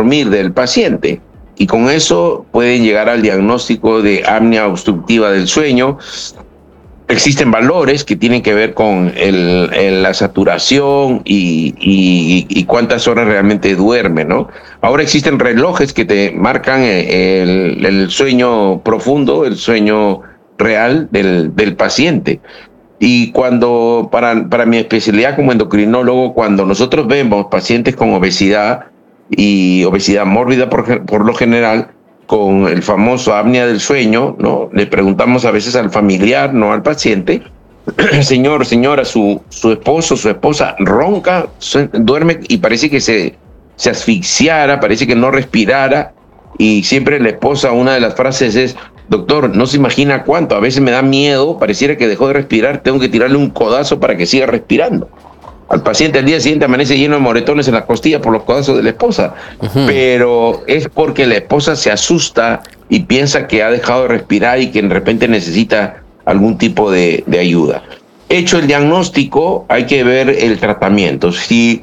dormir del paciente. Y con eso pueden llegar al diagnóstico de apnea obstructiva del sueño. Existen valores que tienen que ver con la saturación y cuántas horas realmente duerme, ¿no? Ahora existen relojes que te marcan el sueño profundo, el sueño real del paciente. Y cuando, para mi especialidad como endocrinólogo, cuando nosotros vemos pacientes con obesidad y obesidad mórbida por lo general, con el famoso apnea del sueño, ¿no? Le preguntamos a veces al familiar, no al paciente, señor, señora, su esposo, su esposa ronca, duerme y parece que se asfixiara, parece que no respirara, y siempre la esposa, una de las frases es: doctor, no se imagina cuánto, a veces me da miedo, pareciera que dejó de respirar, tengo que tirarle un codazo para que siga respirando. Al paciente al día siguiente amanece lleno de moretones en las costillas por los codazos de la esposa. Pero es porque la esposa se asusta y piensa que ha dejado de respirar y que de repente necesita algún tipo de ayuda. Hecho el diagnóstico, hay que ver el tratamiento. Si,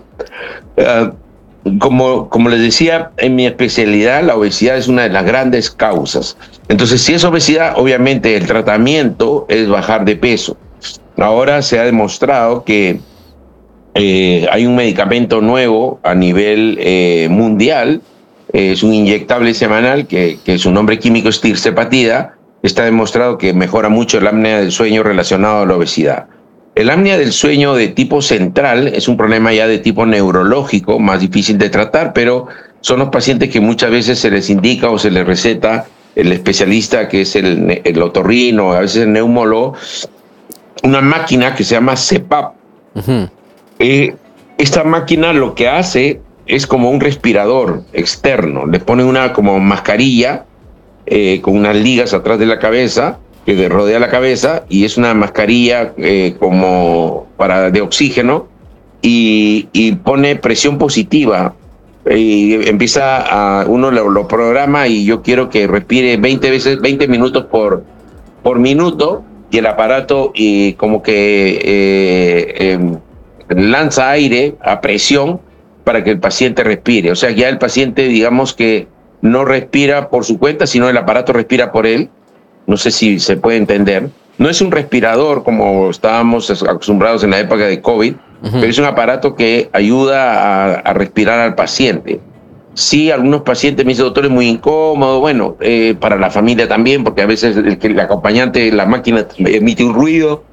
como les decía, en mi especialidad la obesidad es una de las grandes causas. Entonces, si es obesidad, obviamente el tratamiento es bajar de peso. Ahora se ha demostrado que hay un medicamento nuevo a nivel mundial, es un inyectable semanal que su nombre químico es tirzepatida. Está demostrado que mejora mucho el apnea del sueño relacionado a la obesidad. El apnea del sueño de tipo central es un problema ya de tipo neurológico, más difícil de tratar, pero son los pacientes que muchas veces se les indica o se les receta el especialista, que es el otorrino, a veces el neumólogo, una máquina que se llama CPAP. Esta máquina lo que hace es como un respirador externo. Le ponen una como mascarilla con unas ligas atrás de la cabeza que rodea la cabeza, y es una mascarilla como de oxígeno, y pone presión positiva. Y empieza uno lo programa, y yo quiero que respire 20 minutos por minuto, y el aparato como que lanza aire a presión para que el paciente respire. O sea, ya el paciente, digamos que no respira por su cuenta, sino el aparato respira por él. No sé si se puede entender. No es un respirador como estábamos acostumbrados en la época de COVID, pero es un aparato que ayuda a respirar al paciente. Sí, algunos pacientes me dicen: doctor, es muy incómodo. Bueno, para la familia también, porque a veces el acompañante, la máquina emite un ruido.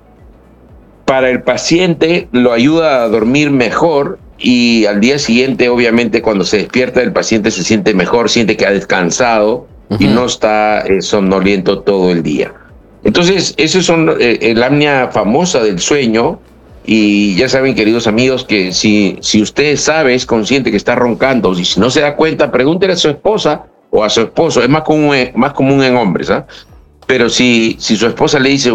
Para el paciente lo ayuda a dormir mejor, y al día siguiente, obviamente, cuando se despierta, el paciente se siente mejor, siente que ha descansado y no está somnoliento todo el día. Entonces, esos son el apnea famosa del sueño. Y ya saben, queridos amigos, que si usted sabe, es consciente que está roncando, y si no se da cuenta, pregúntele a su esposa o a su esposo. Es más común en hombres, ¿ah? Pero si su esposa le dice,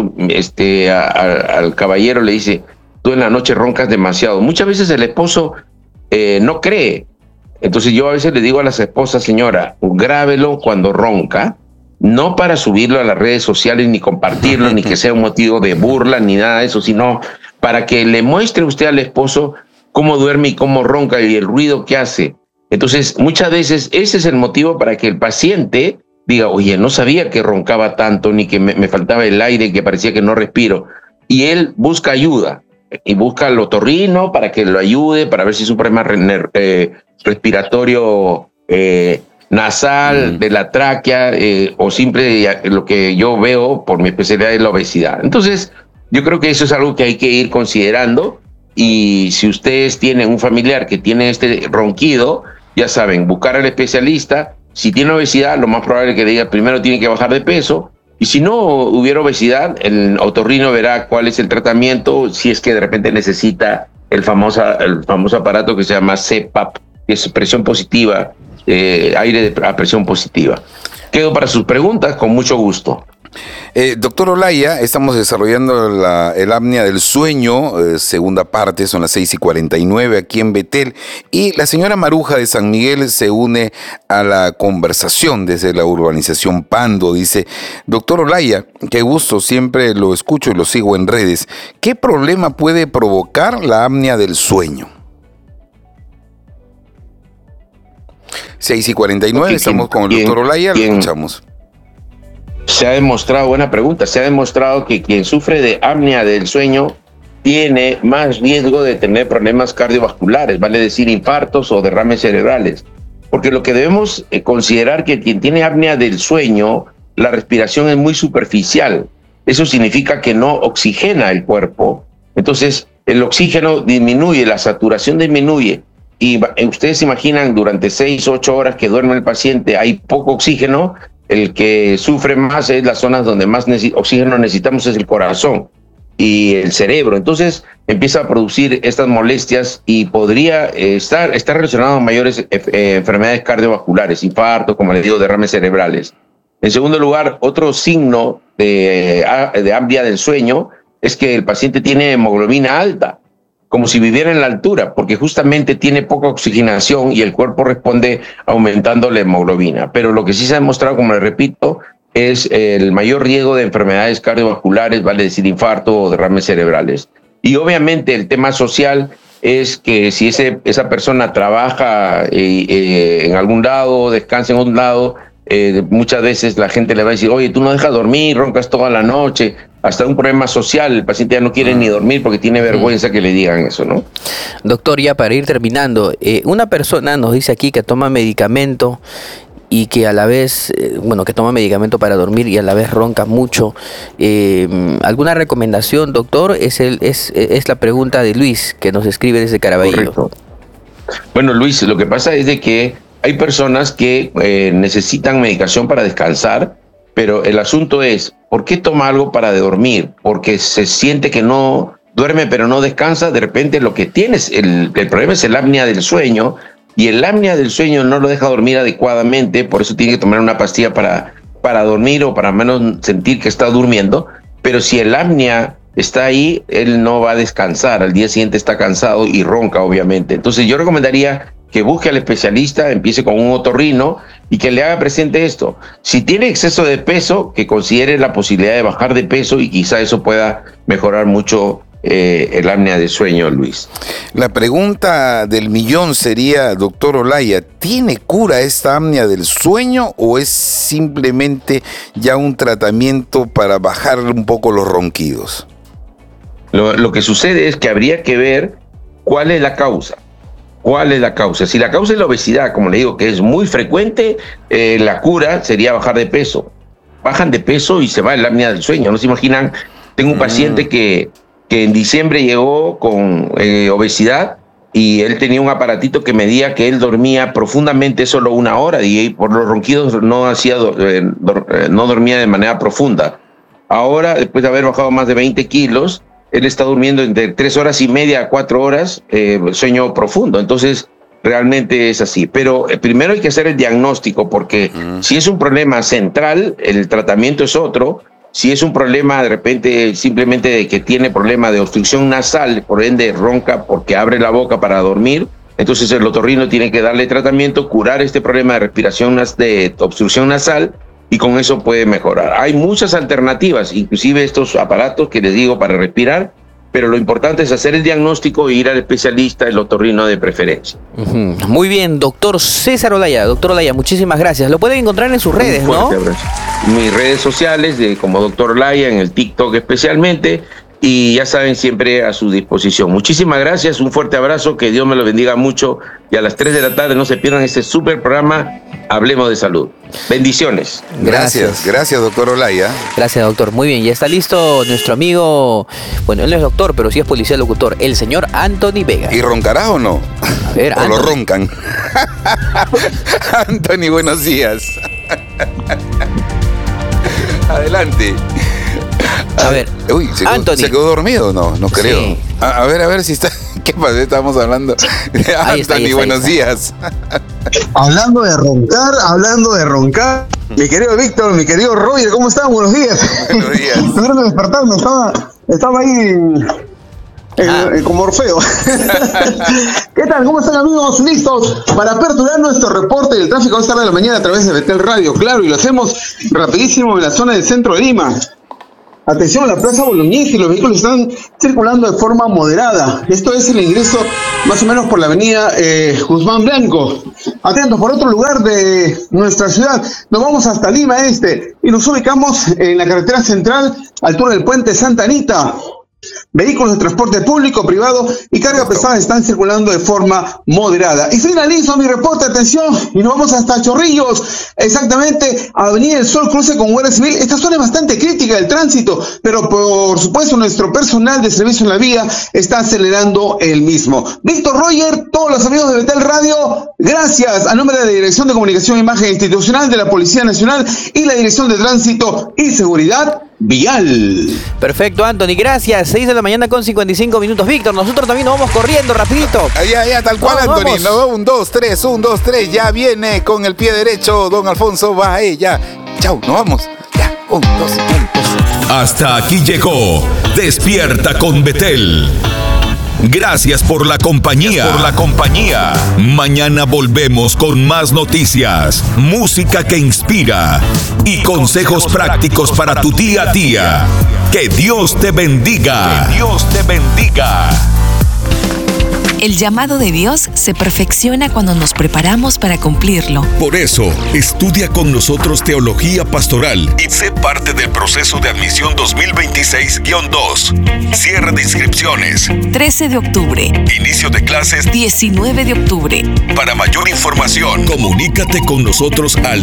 al caballero le dice: tú en la noche roncas demasiado, muchas veces el esposo no cree. Entonces yo a veces le digo a las esposas: señora, grábelo cuando ronca, no para subirlo a las redes sociales, ni compartirlo, ni que sea un motivo de burla, ni nada de eso, sino para que le muestre usted al esposo cómo duerme y cómo ronca y el ruido que hace. Entonces, muchas veces ese es el motivo para que el paciente diga: oye, no sabía que roncaba tanto, ni que me faltaba el aire, que parecía que no respiro. Y él busca ayuda, y busca al otorrino para que lo ayude, para ver si es un problema respiratorio nasal, de la tráquea, o simple, lo que yo veo por mi especialidad es la obesidad. Entonces, yo creo que eso es algo que hay que ir considerando, y si ustedes tienen un familiar que tiene este ronquido, ya saben, buscar al especialista. Si tiene obesidad, lo más probable es que diga: primero tiene que bajar de peso, y si no hubiera obesidad, el otorrino verá cuál es el tratamiento, si es que de repente necesita el famoso aparato que se llama CPAP, que es presión positiva, aire a presión positiva. Quedo para sus preguntas, con mucho gusto. Doctor Olaya, estamos desarrollando el apnea del sueño, segunda parte, son las 6:49 aquí en Betel, y la señora Maruja de San Miguel se une a la conversación desde la urbanización Pando. Dice: doctor Olaya, qué gusto, siempre lo escucho y lo sigo en redes. ¿Qué problema puede provocar la apnea del sueño? 6:49, estamos con el doctor Olaya, lo escuchamos. Se ha demostrado, buena pregunta, se ha demostrado que quien sufre de apnea del sueño tiene más riesgo de tener problemas cardiovasculares, vale decir infartos o derrames cerebrales. Porque lo que debemos considerar que quien tiene apnea del sueño, la respiración es muy superficial. Eso significa que no oxigena el cuerpo. Entonces, el oxígeno disminuye, la saturación disminuye. Y ustedes se imaginan, durante 6, 8 horas que duerme el paciente, hay poco oxígeno. El que sufre más es las zonas donde más oxígeno necesitamos, es el corazón y el cerebro. Entonces empieza a producir estas molestias y podría estar relacionado a mayores enfermedades cardiovasculares, infartos, como les digo, derrames cerebrales. En segundo lugar, otro signo de apnea del sueño es que el paciente tiene hemoglobina alta, como si viviera en la altura, porque justamente tiene poca oxigenación y el cuerpo responde aumentando la hemoglobina. Pero lo que sí se ha demostrado, como les repito, es el mayor riesgo de enfermedades cardiovasculares, vale decir infarto o derrames cerebrales. Y obviamente el tema social es que si esa persona trabaja en algún lado, descansa en un lado, muchas veces la gente le va a decir, oye, tú no dejas dormir, roncas toda la noche. Hasta un problema social, el paciente ya no quiere ni dormir porque tiene vergüenza que le digan eso, ¿no? Doctor, ya para ir terminando, una persona nos dice aquí que toma medicamento y que a la vez, que toma medicamento para dormir y a la vez ronca mucho. ¿Alguna recomendación, doctor? Es la pregunta de Luis, que nos escribe desde Caraballo. Correcto. Bueno, Luis, lo que pasa es de que hay personas que necesitan medicación para descansar, pero el asunto es, ¿por qué toma algo para dormir? Porque se siente que no duerme pero no descansa. De repente lo que tienes, el problema es el apnea del sueño, y el apnea del sueño no lo deja dormir adecuadamente, por eso tiene que tomar una pastilla para dormir o para menos sentir que está durmiendo. Pero si el apnea está ahí, él no va a descansar, al día siguiente está cansado y ronca, obviamente. Entonces yo recomendaría que busque al especialista, empiece con un otorrino y que le haga presente esto. Si tiene exceso de peso, que considere la posibilidad de bajar de peso y quizá eso pueda mejorar mucho el apnea de sueño, Luis. La pregunta del millón sería, doctor Olaya, ¿tiene cura esta apnea del sueño o es simplemente ya un tratamiento para bajar un poco los ronquidos? Lo que sucede es que habría que ver cuál es la causa. ¿Cuál es la causa? Si la causa es la obesidad, como le digo, que es muy frecuente, la cura sería bajar de peso. Bajan de peso y se va el apnea del sueño. ¿No se imaginan? Tengo un paciente que en diciembre llegó con obesidad y él tenía un aparatito que medía que él dormía profundamente solo 1 hora y por los ronquidos no dormía de manera profunda. Ahora, después de haber bajado más de 20 kilos, él está durmiendo entre 3 horas y media a 4 horas, sueño profundo. Entonces, realmente es así. Pero primero hay que hacer el diagnóstico, porque si es un problema central, el tratamiento es otro. Si es un problema de repente simplemente de que tiene problema de obstrucción nasal, por ende ronca porque abre la boca para dormir, entonces el otorrino tiene que darle tratamiento, curar este problema de respiración, de obstrucción nasal, y con eso puede mejorar. Hay muchas alternativas, inclusive estos aparatos que les digo para respirar, pero lo importante es hacer el diagnóstico e ir al especialista, el otorrino de preferencia. Muy bien, doctor César Olaya. Doctor Olaya, muchísimas gracias. Lo pueden encontrar en sus redes, ¿no? Mis redes sociales, como doctor Olaya, en el TikTok especialmente, y ya saben, siempre a su disposición. Muchísimas gracias, un fuerte abrazo, que Dios me lo bendiga mucho, y a las 3 de la tarde no se pierdan este súper programa, Hablemos de Salud. Bendiciones. Gracias, doctor Olaya. Gracias, doctor. Muy bien, ya está listo nuestro amigo, bueno, él no es doctor, pero sí es policía locutor, el señor Anthony Vega. ¿Y roncará o no? A ver, ¿O lo roncan? Anthony, buenos días. Adelante. A ver, uy, Anthony. ¿Se quedó dormido? No creo. Sí. A ver si está. ¿Qué pasa? Estamos hablando. Anthony, buenos días. Hablando de roncar. Mi querido Víctor, mi querido Roger, ¿cómo están? Buenos días. Buenos días. Tuvieron que despertarme, estaba ahí como Orfeo. ¿Qué tal? ¿Cómo están, amigos? Listos para aperturar nuestro reporte del tráfico a esta hora de la mañana a través de Betel Radio, claro, y lo hacemos rapidísimo en la zona del centro de Lima. Atención a la Plaza Bolognesi, los vehículos están circulando de forma moderada. Esto es el ingreso más o menos por la avenida Guzmán Blanco. Atentos, por otro lugar de nuestra ciudad, nos vamos hasta Lima Este y nos ubicamos en la carretera central, altura del puente Santa Anita. Vehículos de transporte público, privado y carga pesada están circulando de forma moderada. Y finalizo mi reporte, atención, y nos vamos hasta Chorrillos, exactamente Avenida del Sol, cruce con Guardia Civil. Esta zona es bastante crítica del tránsito, pero por supuesto nuestro personal de servicio en la vía está acelerando el mismo. Víctor Roger, todos los amigos de Betel Radio, gracias a nombre de la Dirección de Comunicación e Imagen Institucional de la Policía Nacional y la Dirección de Tránsito y Seguridad Vial. Perfecto, Anthony, gracias. 6 de la mañana con 55 minutos. Víctor, nosotros también nos vamos corriendo rapidito. Ya, tal cual, Anthony. Vamos. Nos vamos, 1, 2, 3. Ya viene con el pie derecho, don Alfonso Bae. Ya, chau, nos vamos. Ya, 1, 2, 3. Hasta aquí llegó Despierta con Betel. Gracias por la compañía. Mañana volvemos con más noticias, música que inspira y consejos prácticos para tu día a día. Que Dios te bendiga. El llamado de Dios se perfecciona cuando nos preparamos para cumplirlo. Por eso, estudia con nosotros Teología Pastoral y sé parte del proceso de admisión 2026-2. Cierre de inscripciones 13 de octubre. Inicio de clases 19 de octubre. Para mayor información, comunícate con nosotros al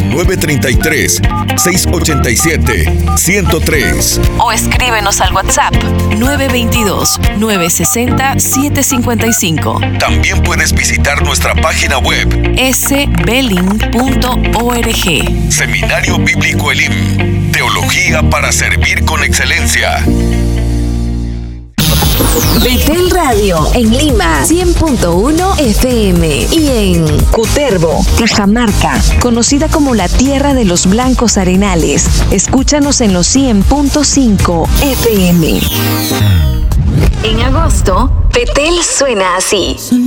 933-687-103. O escríbenos al WhatsApp 922-960-755. También puedes visitar nuestra página web sbeling.org. Seminario Bíblico Elim. Teología para servir con excelencia. Betel Radio en Lima 100.1 FM y en Cutervo, Cajamarca, conocida como la tierra de los blancos arenales. Escúchanos en los 100.5 FM. En agosto, Betel suena así.